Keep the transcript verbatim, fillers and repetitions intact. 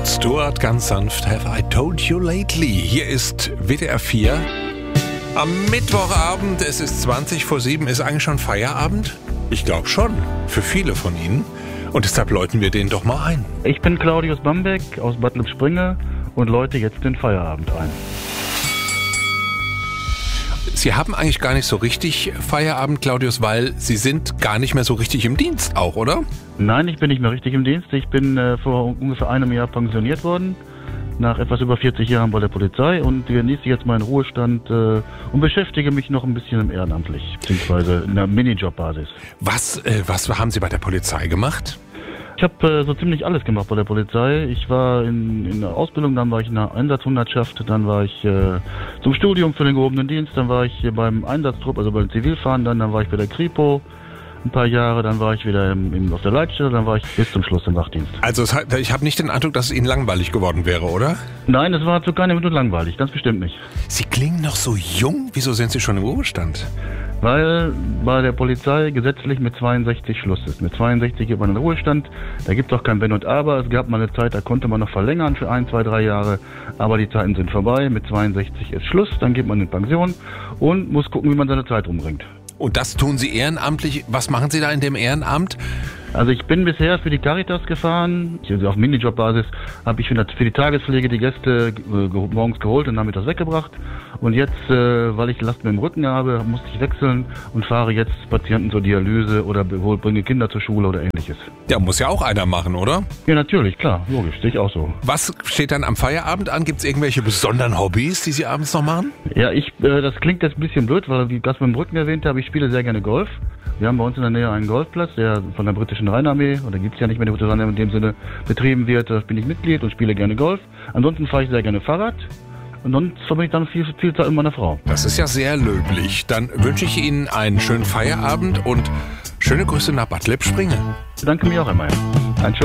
Rod Stewart, ganz sanft, Have I Told You Lately? Hier ist W D R vier. Am Mittwochabend, es ist zwanzig vor sieben, ist eigentlich schon Feierabend? Ich glaube schon, für viele von Ihnen. Und deshalb läuten wir den doch mal ein. Ich bin Claudius Bambeck aus Bad Lippspringe und läute jetzt den Feierabend ein. Sie haben eigentlich gar nicht so richtig Feierabend, Claudius, weil Sie sind gar nicht mehr so richtig im Dienst auch, oder? Nein, ich bin nicht mehr richtig im Dienst. Ich bin äh, vor ungefähr einem Jahr pensioniert worden, nach etwas über vierzig Jahren bei der Polizei und genieße jetzt meinen Ruhestand äh, und beschäftige mich noch ein bisschen ehrenamtlich, beziehungsweise in einer Minijobbasis. Was, äh, was haben Sie bei der Polizei gemacht? Ich habe äh, so ziemlich alles gemacht bei der Polizei. Ich war in, in der Ausbildung, dann war ich in der Einsatzhundertschaft, dann war ich äh, zum Studium für den gehobenen Dienst, dann war ich hier beim Einsatztrupp, also beim Zivilfahndern, dann war ich bei der Kripo ein paar Jahre, dann war ich wieder im, im, auf der Leitstelle, dann war ich bis zum Schluss im Wachdienst. Also es hat, ich habe nicht den Eindruck, dass es Ihnen langweilig geworden wäre, oder? Nein, es war zu keiner Minute langweilig, ganz bestimmt nicht. Sie klingen noch so jung. Wieso sind Sie schon im Ruhestand? Weil bei der Polizei gesetzlich mit zweiundsechzig Schluss ist. Mit zweiundsechzig geht man in den Ruhestand, da gibt es auch kein Wenn und Aber. Es gab mal eine Zeit, da konnte man noch verlängern für ein, zwei, drei Jahre, aber die Zeiten sind vorbei. Mit zweiundsechzig ist Schluss, dann geht man in Pension und muss gucken, wie man seine Zeit umbringt. Und das tun Sie ehrenamtlich. Was machen Sie da in dem Ehrenamt? Also ich bin bisher für die Caritas gefahren, also auf Minijobbasis habe ich für die Tagespflege die Gäste morgens geholt und nachmittags weggebracht. Und jetzt, weil ich Last mit dem Rücken habe, musste ich wechseln und fahre jetzt Patienten zur Dialyse oder bringe Kinder zur Schule oder ähnliches. Ja, muss ja auch einer machen, oder? Ja, natürlich, klar, logisch, sehe ich auch so. Was steht dann am Feierabend an? Gibt es irgendwelche besonderen Hobbys, die Sie abends noch machen? Ja, ich, das klingt jetzt ein bisschen blöd, weil, wie ich das mit dem Rücken erwähnt habe, ich spiele sehr gerne Golf. Wir haben bei uns in der Nähe einen Golfplatz, der von der britischen Rheinarmee, oder gibt es ja nicht mehr die britische Rheinarmee in dem Sinne, betrieben wird. Da bin ich Mitglied und spiele gerne Golf. Ansonsten fahre ich sehr gerne Fahrrad. Und sonst verbringe ich dann viel, viel Zeit mit meiner Frau. Das ist ja sehr löblich. Dann wünsche ich Ihnen einen schönen Feierabend und schöne Grüße nach Bad Lippspringe. Danke mir auch einmal. Ein schönen